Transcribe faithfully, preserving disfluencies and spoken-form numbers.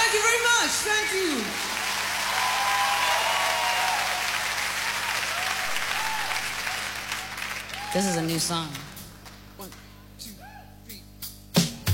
Thank you very much. Thank you. This is a new song.